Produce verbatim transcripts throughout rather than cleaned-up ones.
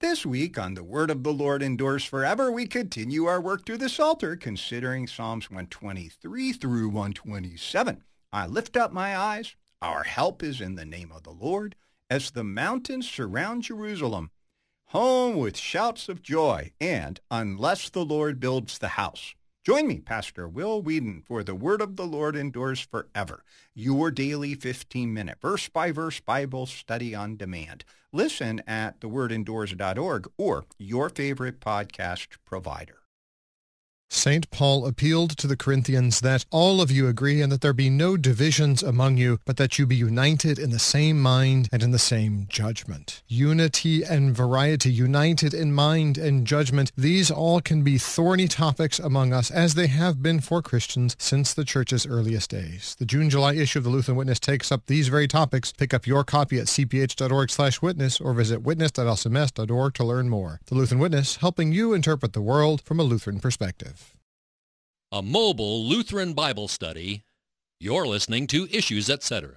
This week on The Word of the Lord Endures Forever, we continue our work through the Psalter, considering Psalms one twenty-three through one twenty-seven. I lift up my eyes. Our help is in the name of the Lord, as the mountains surround Jerusalem. Home with shouts of joy, and unless the Lord builds the house. Join me, Pastor Will Whedon, for The Word of the Lord Endures Forever, your daily fifteen-minute verse-by-verse Bible study on demand. Listen at the word endures dot org or your favorite podcast provider. Saint Paul appealed to the Corinthians that all of you agree and that there be no divisions among you, but that you be united in the same mind and in the same judgment. Unity and variety, united in mind and judgment, these all can be thorny topics among us, as they have been for Christians since the Church's earliest days. The June-July issue of the Lutheran Witness takes up these very topics. Pick up your copy at c p h dot org slash witness or visit witness dot l c m s dot org to learn more. The Lutheran Witness, helping you interpret the world from a Lutheran perspective. A mobile Lutheran Bible study. You're listening to Issues, et cetera.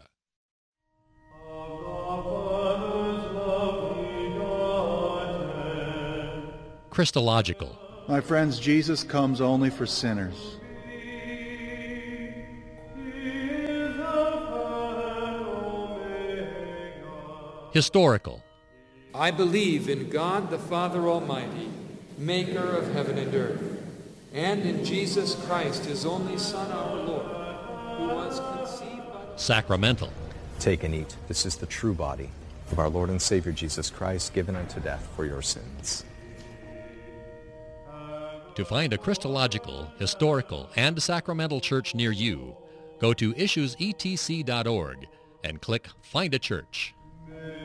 Christological. My friends, Jesus comes only for sinners. Historical. I believe in God the Father Almighty, maker of heaven and earth, and in Jesus Christ, his only Son, our Lord, who was conceived by... Sacramental. Take and eat. This is the true body of our Lord and Savior Jesus Christ, given unto death for your sins. To find a Christological, historical, and sacramental church near you, go to issues e t c dot org and click Find a Church.